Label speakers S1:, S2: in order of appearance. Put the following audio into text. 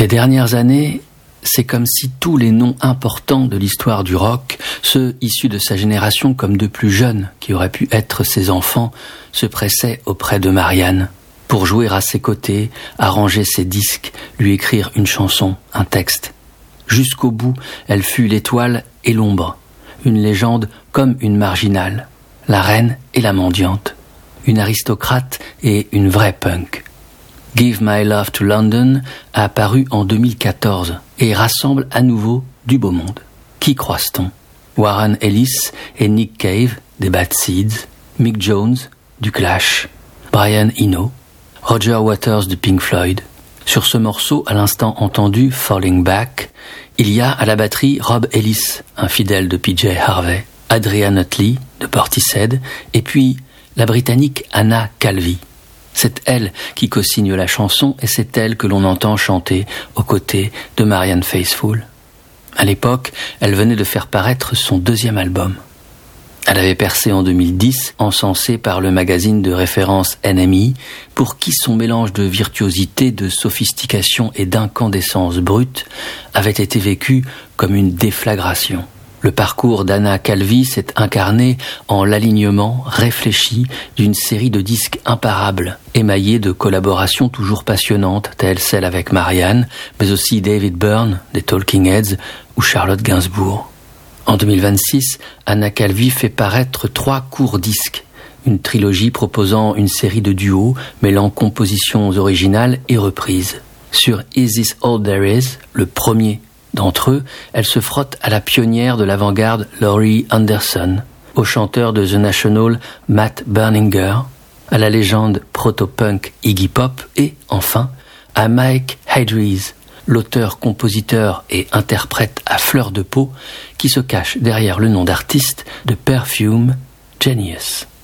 S1: Ces dernières années, c'est comme si tous les noms importants de l'histoire du rock, ceux issus de sa génération comme de plus jeunes qui auraient pu être ses enfants, se pressaient auprès de Marianne pour jouer à ses côtés, arranger ses disques, lui écrire une chanson, un texte. Jusqu'au bout, elle fut l'étoile et l'ombre, une légende comme une marginale, la reine et la mendiante, une aristocrate et une vraie punk. Give My Love to London a apparu en 2014 et rassemble à nouveau du beau monde. Qui croise-t-on ? Warren Ellis et Nick Cave des Bad Seeds, Mick Jones du Clash, Brian Eno, Roger Waters de Pink Floyd. Sur ce morceau, à l'instant entendu, Falling Back, il y a à la batterie Rob Ellis, un fidèle de PJ Harvey, Adrian Utley de Portishead, et puis la Britannique Anna Calvi. C'est elle qui co-signe la chanson et c'est elle que l'on entend chanter aux côtés de Marianne Faithfull. À l'époque, elle venait de faire paraître son deuxième album. Elle avait percé en 2010, encensée par le magazine de référence NME, pour qui son mélange de virtuosité, de sophistication et d'incandescence brute avait été vécu comme une déflagration. Le parcours d'Anna Calvi s'est incarné en l'alignement réfléchi d'une série de disques imparables, émaillés de collaborations toujours passionnantes, telles celles avec Marianne, mais aussi David Byrne, des Talking Heads, ou Charlotte Gainsbourg. En 2026, Anna Calvi fait paraître 3 courts disques, une trilogie proposant une série de duos mêlant compositions originales et reprises. Sur Is This All There Is, le premier d'entre eux, elle se frotte à la pionnière de l'avant-garde Laurie Anderson, au chanteur de The National Matt Berninger, à la légende proto-punk Iggy Pop et, enfin, à Mike Hedges, l'auteur, compositeur et interprète à fleur de peau qui se cache derrière le nom d'artiste de Perfume Genius.